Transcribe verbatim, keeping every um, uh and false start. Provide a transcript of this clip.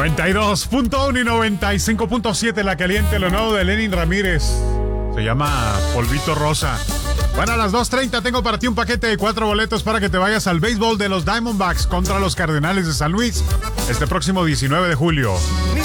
noventa y dos punto uno y noventa y cinco punto siete La Caliente, lo nuevo de Lenin Ramírez. Se llama Polvito Rosa. Bueno, a las dos treinta tengo para ti un paquete de cuatro boletos para que te vayas al béisbol de los Diamondbacks contra los Cardenales de San Luis este próximo diecinueve de julio.